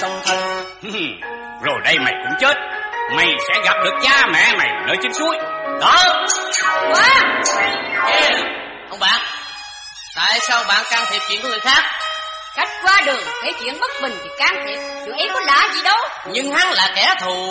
song thân. Rồi đây mày cũng chết. Mày sẽ gặp được cha mẹ mày nơi trên suối. Đó. Quá. Ông bạn, tại sao bạn can thiệp chuyện của người khác? Cách qua đường thấy chuyện bất bình thì can thiệp, tụi em có lạ gì đâu. Nhưng hắn là kẻ thù